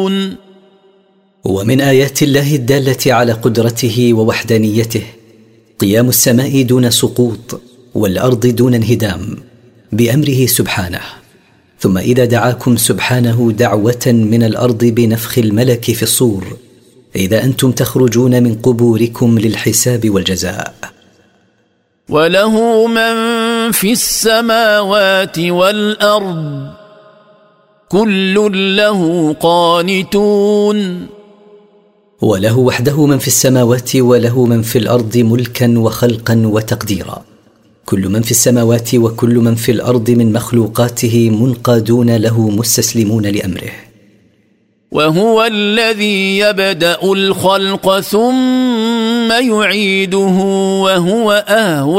ومن آيات الله الدالة على قدرته ووحدانيته قيام السماء دون سقوط والأرض دون انهدام بأمره سبحانه، ثم إذا دعاكم سبحانه دعوة من الأرض بنفخ الملك في الصور إذا أنتم تخرجون من قبوركم للحساب والجزاء. وله من في السماوات والأرض كل له قانتون. وله وحده من في السماوات وله من في الأرض ملكا وخلقا وتقديرا، كل من في السماوات وكل من في الأرض من مخلوقاته منقادون له مستسلمون لأمره. وهو الذي يبدأ الخلق ثم يعيده وهو أهون